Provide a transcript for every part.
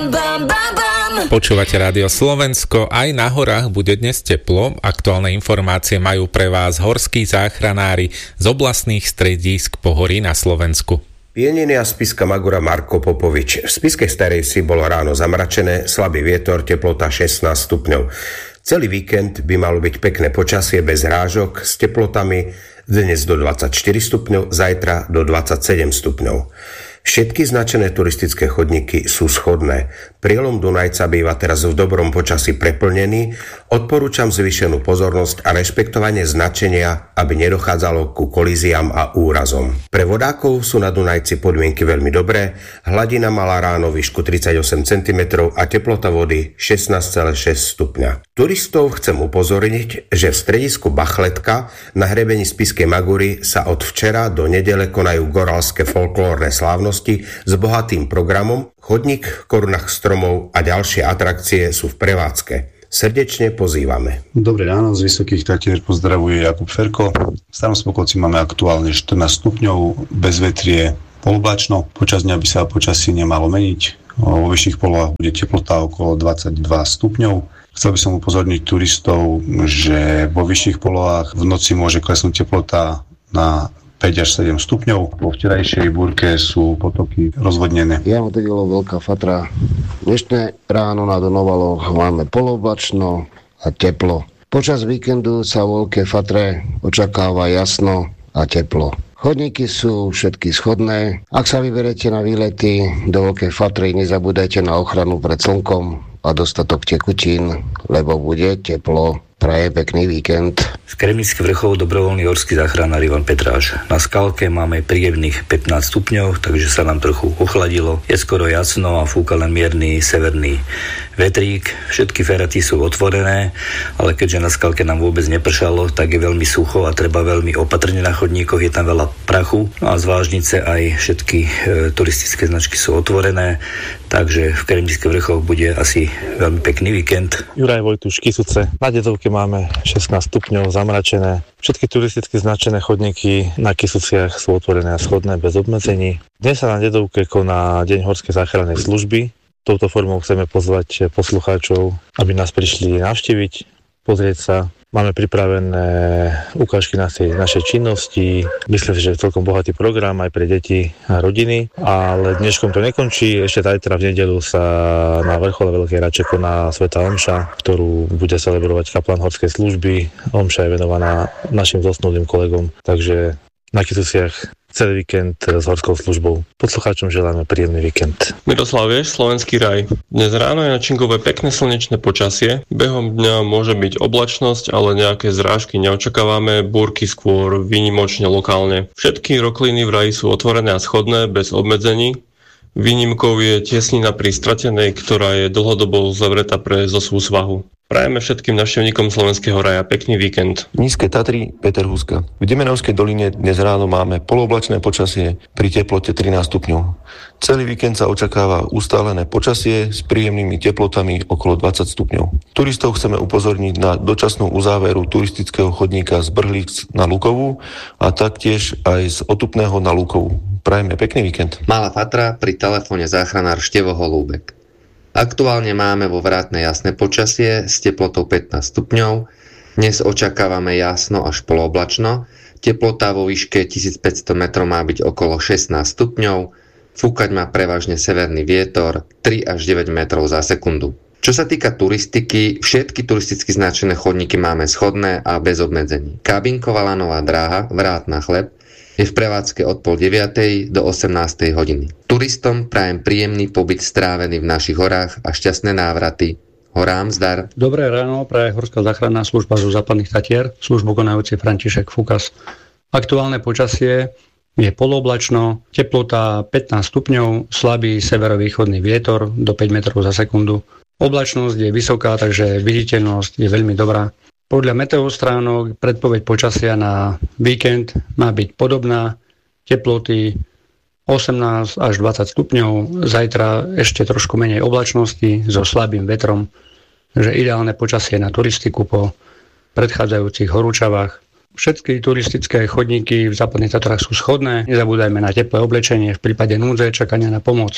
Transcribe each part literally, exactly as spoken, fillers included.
Počúvate Rádio Slovensko, aj na horách bude dnes teplo. Aktuálne informácie majú pre vás horskí záchranári z oblastných stredísk pohorí na Slovensku. Pieniny a Spišská Magura Marko Popovič. V Spišskej Starejsi bolo ráno zamračené, slabý vietor, teplota šestnásť stupňov. Celý víkend by malo byť pekné počasie bez hrážok s teplotami dnes do dvadsaťštyri stupňov, zajtra do dvadsaťsedem stupňov. Všetky značené turistické chodníky sú schodné. Prielom Dunajca býva teraz v dobrom počasí preplnený. Odporúčam zvýšenú pozornosť a rešpektovanie značenia, aby nedochádzalo ku kolíziám a úrazom. Pre vodákov sú na Dunajci podmienky veľmi dobré. Hladina mala ráno výšku tridsaťosem centimetrov a teplota vody šestnásť celá šesť stupňa. Turistov chcem upozorniť, že v stredisku Bachletka na hrebení Spišskej Magury sa od včera do nedele konajú goralské folklórne slávnosti s bohatým programom, chodník v korunách stromov a ďalšie atrakcie sú v prevádzke. Srdečne pozývame. Dobré ráno, z Vysokých Tatier pozdravuje Jakub Ferko. V Starom Smokhovci máme aktuálne štrnásť stupňov, bezvetrie, poloblačno. Počas dňa by sa počasie nemalo meniť. Vo vyšších polohách bude teplota okolo dvadsaťdva stupňov. Chcel by som upozorniť turistov, že vo vyšších polohách v noci môže klesnúť teplota na päť až sedem stupňov. Po včerajšej búrke sú potoky rozvodnené. Jano Tegelo, Veľká Fatra. Dnešné ráno na Donovaloch máme poloblačno a teplo. Počas víkendu sa vo Veľkej Fatre očakáva jasno a teplo. Chodníky sú všetky schodné. Ak sa vyberete na výlety do Veľkej Fatry, nezabúdajte na ochranu pred slnkom a dostatok tekutín, lebo bude teplo. Praje pekný víkend. Z Kremnických vrchov dobrovoľný horský záchranár Ivan Petráš. Na skalke máme príjemných pätnásť stupňov, takže sa nám trochu ochladilo. Je skoro jasno a fúka len mierny severný vetrík. Všetky feraty sú otvorené, ale keďže na skalke nám vôbec nepršalo, tak je veľmi sucho a treba veľmi opatrne na chodníkoch, je tam veľa prachu a z vážnice aj všetky e, turistické značky sú otvorené, takže v Kremnických vrchoch bude asi veľmi pekný víkend. Juraj Vojtuš, Kysuce. Na Dedovke máme šestnásť stupňov, zamračené. Všetky turisticky značené chodníky na Kysuciach sú otvorené a schodné bez obmedzení. Dnes sa na Dedovke koná Deň horskej záchrannej služby. Touto formou chceme pozvať poslucháčov, aby nás prišli navštíviť, pozrieť sa. Máme pripravené ukážky našej, našej činnosti. Myslím si, že je celkom bohatý program aj pre deti a rodiny. Ale dneškom to nekončí. Ešte zajtra v nedeľu sa na vrchole Veľkej Rače koná svätá omša, ktorú bude celebrovať kaplan horskej služby. Omša je venovaná našim zosnulým kolegom. Takže na Kysuciach celý víkend s horskou službou. Poslucháčom želáme príjemný víkend. Miroslav Vieš, Slovenský raj. Dnes ráno je na Činkove pekné slnečné počasie. Behom dňa môže byť oblačnosť, ale nejaké zrážky neočakávame, búrky skôr výnimočne lokálne. Všetky rokliny v raji sú otvorené a schodné, bez obmedzení. Výnimkou je tesnina pri Stratenej, ktorá je dlhodobo zavretá pre zosú svahu. Prajeme všetkým návštevníkom Slovenského raja pekný víkend. Nízke Tatry, Peter Huska. V Demenovskej doline dnes ráno máme polooblačné počasie pri teplote trinásť stupňov. Celý víkend sa očakáva ustálené počasie s príjemnými teplotami okolo dvadsať stupňov. Turistov chceme upozorniť na dočasnú uzáveru turistického chodníka z Brhlíc na Lukovú a taktiež aj z Otupného na Lukovú. Prajeme pekný víkend. Malá Fatra, pri telefóne záchranár Števo Holúbek. Aktuálne máme vo Vrátnej jasné počasie s teplotou pätnásť stupňov. Dnes očakávame jasno až poloblačno. Teplota vo výške tisícpäťsto metrov má byť okolo šestnásť stupňov. Fúkať má prevažne severný vietor tri až deväť metrov za sekundu. Čo sa týka turistiky, všetky turisticky značené chodníky máme schodné a bez obmedzení. Kabinková lanová dráha Vrát na Chleb je v prevádzke od pol deviatej do osemnástej hodiny. Turistom prajem príjemný pobyt strávený v našich horách a šťastné návraty. Horám zdar. Dobré ráno, praje Horská záchranná služba zo Západných Tatier, službu konajúci František Fukas. Aktuálne počasie je poloblačno, teplota pätnásť stupňov, slabý severovýchodný vietor do päť metrov za sekundu. Oblačnosť je vysoká, takže viditeľnosť je veľmi dobrá. Podľa meteostránok predpoveď počasia na víkend má byť podobná, teploty osemnásť až dvadsať stupňov, zajtra ešte trošku menej oblačnosti so slabým vetrom, že ideálne počasie na turistiku po predchádzajúcich horúčavách. Všetky turistické chodníky v Západných Tatrách sú schodné, nezabúdajme na teplé oblečenie v prípade núdze, čakania na pomoc.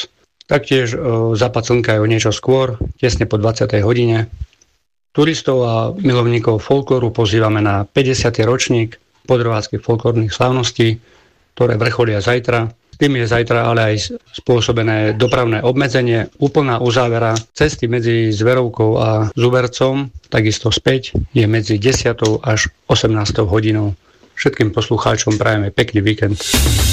Taktiež e, západ slnka je o niečo skôr, tesne po dvadsiatej hodine. Turistov a milovníkov folklóru pozývame na päťdesiaty ročník podrováckych folklórnych slávností, ktoré vrcholia zajtra. Tým je zajtra ale aj spôsobené dopravné obmedzenie, úplná uzávera cesty medzi Zverovkou a Zubercom, takisto späť, je medzi desiatou až osemnástou hodinou. Všetkým poslucháčom prajeme pekný víkend.